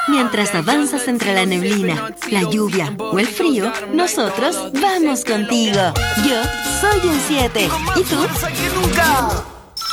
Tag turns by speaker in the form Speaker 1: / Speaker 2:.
Speaker 1: Mientras avanzas entre la neblina, la lluvia o el frío, nosotros vamos contigo. Yo soy un 7. ¿Y tú?
Speaker 2: ¡Nunca!